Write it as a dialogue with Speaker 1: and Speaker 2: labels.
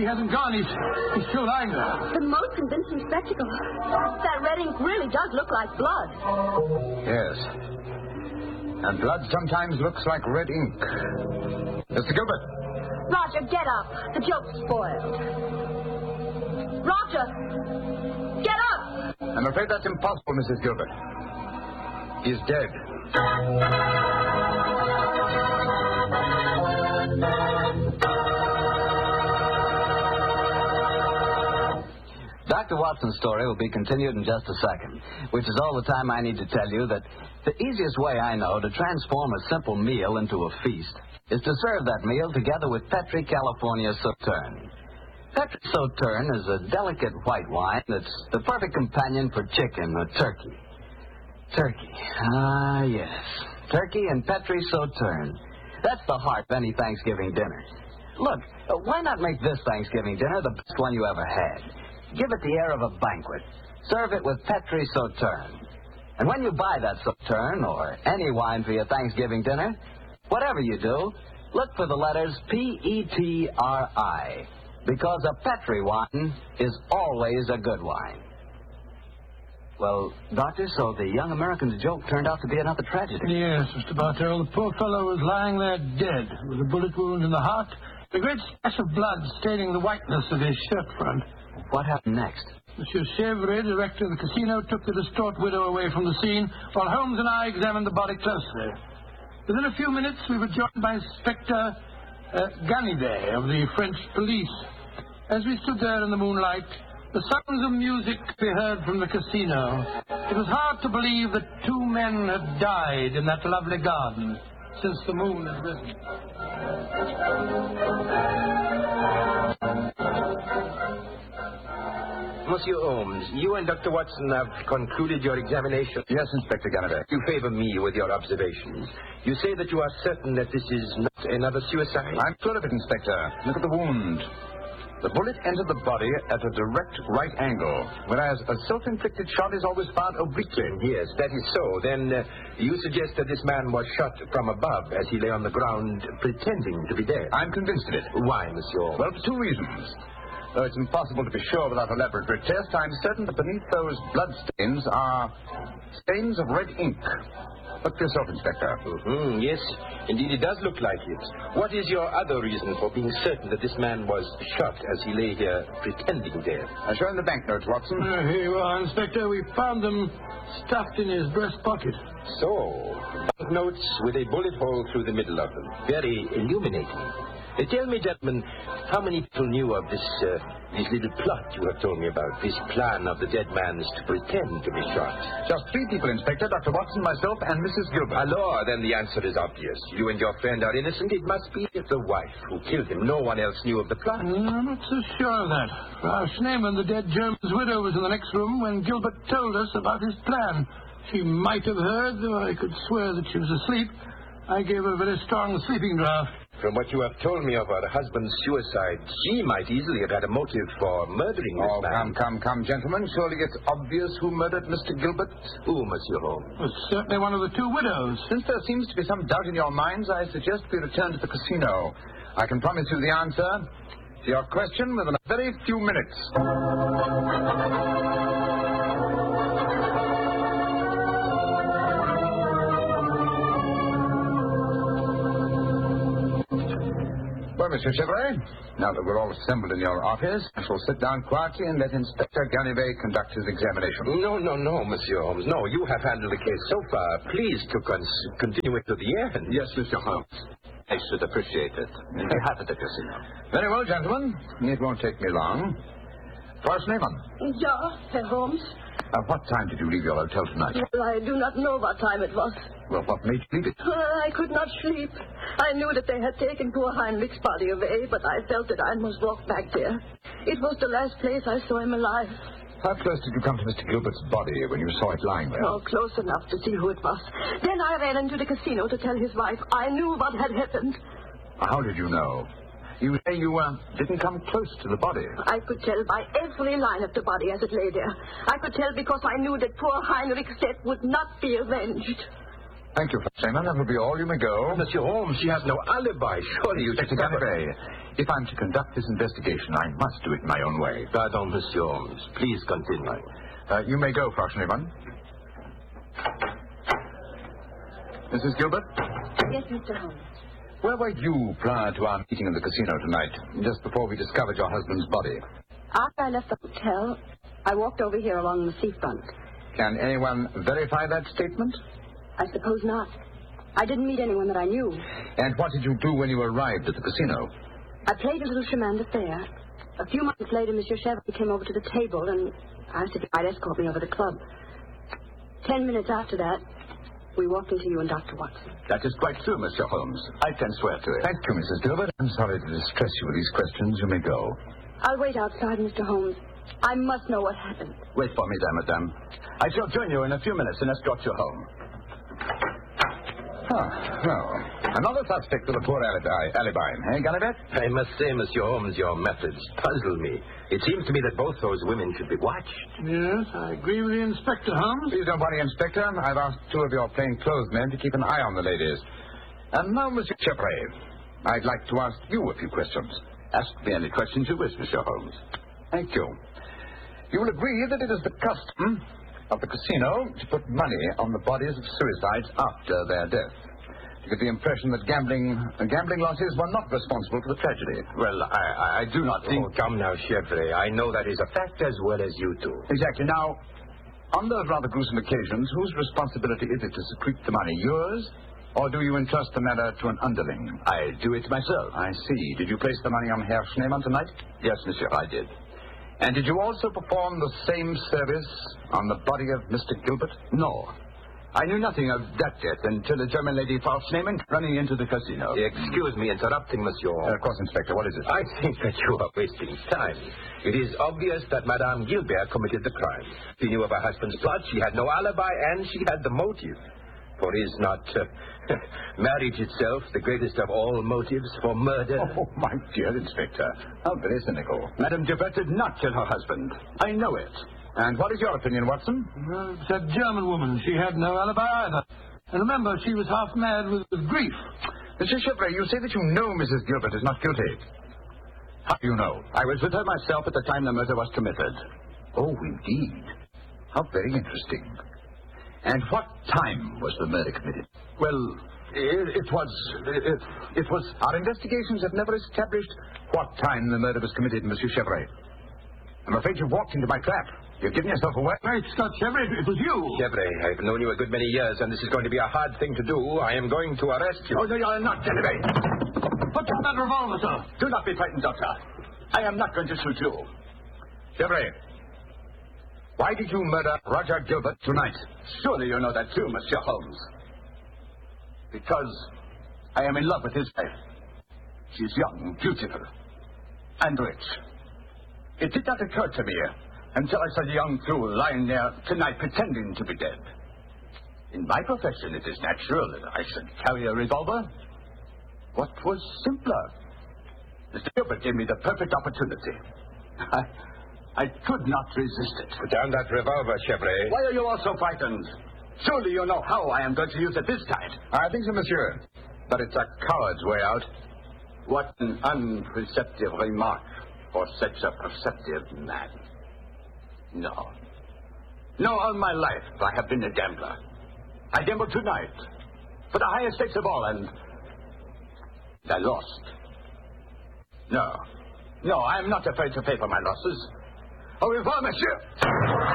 Speaker 1: He hasn't gone. He's still lying there.
Speaker 2: The most convincing spectacle. That red ink really does look like blood.
Speaker 3: Yes. And blood sometimes looks like red ink. Mr. Gilbert.
Speaker 2: Roger, get up. The joke's spoiled. Roger! Get up!
Speaker 3: I'm afraid that's impossible, Mrs. Gilbert. He's dead.
Speaker 4: Dr. Watson's story will be continued in just a second, which is all the time I need to tell you that the easiest way I know to transform a simple meal into a feast is to serve that meal together with Petri California Sauterne. Petri Sauterne is a delicate white wine that's the perfect companion for chicken or turkey. Turkey. Ah, yes. Turkey and Petri Sauterne. That's the heart of any Thanksgiving dinner. Look, why not make this Thanksgiving dinner the best one you ever had? Give it the air of a banquet. Serve it with Petri Sauterne. And when you buy that Sauterne or any wine for your Thanksgiving dinner, whatever you do, look for the letters P-E-T-R-I, because a Petri wine is always a good wine. Well, Doctor, so the young American's joke turned out to be another tragedy.
Speaker 1: Yes, Mr. Bartell. The poor fellow was lying there dead with a bullet wound in the heart, a great splash of blood staining the whiteness of his shirt front.
Speaker 4: What happened next?
Speaker 1: Monsieur Chevre, director of the casino, took the distraught widow away from the scene, while Holmes and I examined the body closely. Within a few minutes, we were joined by Inspector Ganivet of the French police. As we stood there in the moonlight, the sounds of music could be heard from the casino. It was hard to believe that two men had died in that lovely garden since the moon had risen.
Speaker 5: Monsieur Holmes, you and Dr. Watson have concluded your examination.
Speaker 3: Yes, Inspector Ganivet.
Speaker 5: You favor me with your observations. You say that you are certain that this is not another suicide?
Speaker 3: I'm sure of it, Inspector. Look at the wound. The bullet entered the body at a direct right angle, whereas a self-inflicted shot is always fired obliquely.
Speaker 5: Yes, that is so. Then you suggest that this man was shot from above as he lay on the ground pretending to be dead.
Speaker 3: I'm convinced of it.
Speaker 5: Why, Monsieur?
Speaker 3: Well, for two reasons. Though it's impossible to be sure without a laboratory test, I'm certain that beneath those blood stains are stains of red ink. Look for yourself, Inspector.
Speaker 5: Yes, indeed it does look like it. What is your other reason for being certain that this man was shot as he lay here pretending dead?
Speaker 3: Show him the banknotes, Watson.
Speaker 1: Here you are, Inspector. We found them stuffed in his breast pocket.
Speaker 5: So, banknotes with a bullet hole through the middle of them. Very illuminating. Tell me, gentlemen, how many people knew of this little plot you have told me about, this plan of the dead man is to pretend to be shot?
Speaker 3: Just three people, Inspector, Dr. Watson, myself, and Mrs. Gilbert.
Speaker 5: Alors, then the answer is obvious. You and your friend are innocent. It must be the wife who killed him. No one else knew of the plot.
Speaker 1: I'm not so sure of that. Frau Schneemann, the dead German's widow, was in the next room when Gilbert told us about his plan. She might have heard, though I could swear that she was asleep. I gave her a very strong sleeping draught.
Speaker 5: From what you have told me of her husband's suicide, she might easily have had a motive for murdering this man.
Speaker 3: Come, gentlemen. Surely it's obvious who murdered Mr. Gilbert?
Speaker 5: Who, Monsieur Holmes?
Speaker 1: Well, certainly one of the two widows.
Speaker 3: Since there seems to be some doubt in your minds, I suggest we return to the casino. I can promise you the answer to your question within a very few minutes. Well, Monsieur Chevrolet, now that we're all assembled in your office, I shall sit down quietly and let Inspector Ganivet conduct his examination.
Speaker 5: No, Monsieur Holmes. No, you have handled the case so far. Please to continue it to the end.
Speaker 3: Yes, Monsieur Holmes.
Speaker 4: I should appreciate it. And be happy to casino.
Speaker 3: Very well, gentlemen. It won't take me long. Frau Schneemann.
Speaker 2: Ja, Herr Holmes.
Speaker 3: At what time did you leave your hotel tonight?
Speaker 2: Well, I do not know what time it was.
Speaker 3: Well, what made you leave it?
Speaker 2: I could not sleep. I knew that they had taken poor Heinrich's body away, but I felt that I must walk back there. It was the last place I saw him alive.
Speaker 3: How close did you come to Mr. Gilbert's body when you saw it lying there?
Speaker 2: Oh, close enough to see who it was. Then I ran into the casino to tell his wife. I knew what had happened.
Speaker 3: How did you know? You say you didn't come close to the body.
Speaker 2: I could tell by every line of the body as it lay there. I could tell because I knew that poor Heinrich's death would not be avenged.
Speaker 3: Thank you, Freeman. That will be all. You may go.
Speaker 5: Monsieur Holmes, she has no alibi. Surely you
Speaker 3: Inspector Ganivay, if I'm to conduct this investigation, I must do it my own way.
Speaker 5: Pardon, Monsieur Holmes. Please continue.
Speaker 3: You may go, Fauchelevent. Mrs. Gilbert?
Speaker 2: Yes, Mr. Holmes.
Speaker 3: Where were you prior to our meeting in the casino tonight, just before we discovered your husband's body?
Speaker 2: After I left the hotel, I walked over here along the seafront.
Speaker 3: Can anyone verify that statement?
Speaker 2: I suppose not. I didn't meet anyone that I knew.
Speaker 3: And what did you do when you arrived at the casino?
Speaker 2: I played a little chemin de fer. A few months later, Monsieur Chevrolet came over to the table and asked if he might escort me over to the club. 10 minutes after that, we walked into you and Dr. Watson.
Speaker 4: That is quite true, Mr. Holmes. I can swear to it.
Speaker 3: Thank you, Mrs. Gilbert. I'm sorry to distress you with these questions. You may go.
Speaker 2: I'll wait outside, Mr. Holmes. I must know what happened.
Speaker 4: Wait for me there, madame. I shall join you in a few minutes and escort you home.
Speaker 3: Well, another suspect with a poor alibi. Eh, Ganivay?
Speaker 5: I must say, Monsieur Holmes, your methods puzzle me. It seems to me that both those women should be watched.
Speaker 1: Yes, I agree with the Inspector, Holmes.
Speaker 3: Please don't worry, Inspector. I've asked two of your plainclothes men to keep an eye on the ladies. And now, Monsieur Chevrolet, I'd like to ask you a few questions.
Speaker 4: Ask me any questions you wish, Monsieur Holmes.
Speaker 3: Thank you. You will agree that it is the custom of the casino to put money on the bodies of suicides after their death, to give the impression that gambling losses were not responsible for the tragedy.
Speaker 4: Well, I do not think...
Speaker 5: Oh, come now, Chevrolet. I know that is a fact as well as you do.
Speaker 3: Exactly. Now, on those rather gruesome occasions, whose responsibility is it to secrete the money? Yours? Or do you entrust the matter to an underling?
Speaker 4: I do it myself.
Speaker 3: I see. Did you place the money on Herr Schneemann tonight?
Speaker 4: Yes, monsieur, I did.
Speaker 3: And did you also perform the same service on the body of Mr. Gilbert?
Speaker 4: No. I knew nothing of that death until the German lady Frau Schneemann running into the casino.
Speaker 5: Excuse me interrupting, Monsieur Holmes.
Speaker 3: Of course, Inspector. What is it?
Speaker 5: I think that you are wasting time. It is obvious that Madame Gilbert committed the crime. She knew of her husband's blood, she had no alibi, and she had the motive. For is not marriage itself the greatest of all motives for murder?
Speaker 3: Oh, my dear Inspector. How very cynical.
Speaker 4: Madame Gilbert did not kill her husband. I know it.
Speaker 3: And what is your opinion, Watson?
Speaker 1: Well, it's that German woman. She had no alibi either. And remember, she was half mad with grief.
Speaker 3: Mr. Chevrolet, you say that you know Mrs. Gilbert is not guilty. How do you know?
Speaker 4: I was with her myself at the time the murder was committed.
Speaker 3: Oh, indeed. How very interesting. And what time was the murder committed?
Speaker 4: Well, it was...
Speaker 3: Our investigations have never established what time the murder was committed, Monsieur Chevrolet. I'm afraid you walked into my trap. You've given yourself away.
Speaker 1: Great Scott, Chevrolet, it was you.
Speaker 5: Chevrolet, I've known you a good many years, and this is going to be a hard thing to do. I am going to arrest you.
Speaker 4: Oh, no, you're not, Ganivay.
Speaker 1: Put down that revolver, sir.
Speaker 4: Do not be frightened, Doctor. I am not going to shoot you.
Speaker 3: Chevrolet, why did you murder Roger Gilbert tonight?
Speaker 4: Surely you know that too, Monsieur Holmes. Because I am in love with his wife. She's young, beautiful, and rich. It did not occur to me until I saw the young fool lying there tonight pretending to be dead. In my profession, it is natural that I should carry a revolver. What was simpler? Mr. Gilbert gave me the perfect opportunity. I could not resist it.
Speaker 5: Put down that revolver, Chevrolet.
Speaker 4: Why are you all so frightened? Surely you know how I am going to use it this time.
Speaker 3: I think so, monsieur. But it's a coward's way out.
Speaker 4: What an unperceptive remark for such a perceptive man. No. No, all my life I have been a gambler. I gambled tonight for the highest stakes of all, and I lost. No, I am not afraid to pay for my losses. Au revoir, monsieur.